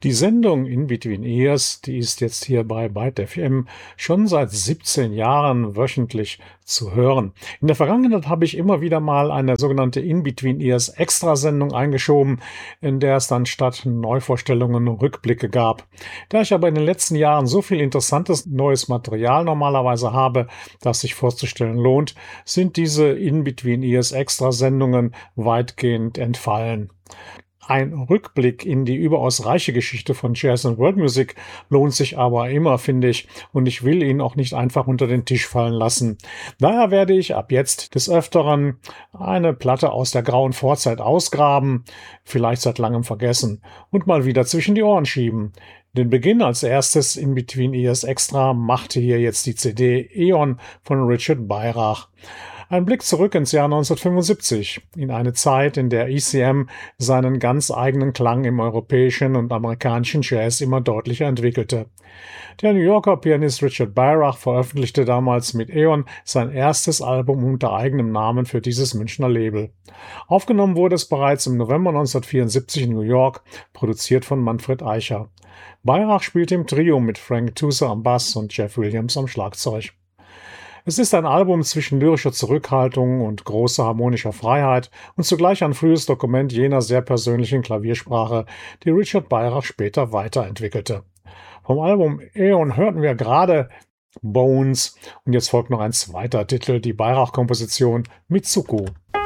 Die Sendung In Between Ears, die ist jetzt hier bei Byte FM schon seit 17 Jahren wöchentlich zu hören. In der Vergangenheit habe ich immer wieder mal eine sogenannte In Between Ears Extrasendung eingeschoben, in der es dann statt Neuvorstellungen Rückblicke gab. Da ich aber in den letzten Jahren so viel interessantes neues Material normalerweise habe, das sich vorzustellen lohnt, sind diese In Between Ears Extrasendungen weitgehend entfallen. Ein Rückblick in die überaus reiche Geschichte von Jazz und World Music lohnt sich aber immer, finde ich, und ich will ihn auch nicht einfach unter den Tisch fallen lassen. Daher werde ich ab jetzt des Öfteren eine Platte aus der grauen Vorzeit ausgraben, vielleicht seit langem vergessen, und mal wieder zwischen die Ohren schieben. Den Beginn als erstes In Between Ears Extra machte hier jetzt die CD Eon von Richard Beirach. Ein Blick zurück ins Jahr 1975, in eine Zeit, in der ECM seinen ganz eigenen Klang im europäischen und amerikanischen Jazz immer deutlicher entwickelte. Der New Yorker Pianist Richard Beirach veröffentlichte damals mit Eon sein erstes Album unter eigenem Namen für dieses Münchner Label. Aufgenommen wurde es bereits im November 1974 in New York, produziert von Manfred Eicher. Beirach spielte im Trio mit Frank Tusa am Bass und Jeff Williams am Schlagzeug. Es ist ein Album zwischen lyrischer Zurückhaltung und großer harmonischer Freiheit und zugleich ein frühes Dokument jener sehr persönlichen Klaviersprache, die Richard Beirach später weiterentwickelte. Vom Album Eon hörten wir gerade Bones und jetzt folgt noch ein zweiter Titel, die Beirach-Komposition Mitsuko.